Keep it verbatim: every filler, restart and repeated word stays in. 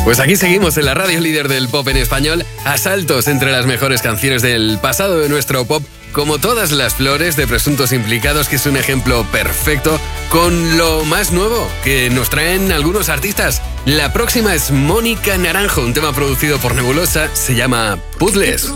Pues aquí seguimos en la radio líder del pop en español, a saltos entre las mejores canciones del pasado de nuestro pop, como Todas las flores de Presuntos Implicados, que es un ejemplo perfecto, con lo más nuevo que nos traen algunos artistas. La próxima es Mónica Naranjo, un tema producido por Nebulosa, se llama Puzzles.